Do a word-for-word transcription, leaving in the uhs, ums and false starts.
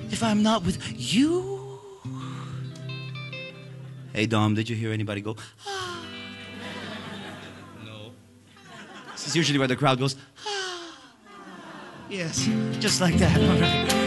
if I'm not with you? Hey, Dom, did you hear anybody go, ah? No. This is usually where the crowd goes, ah. Yes, just like that, all right.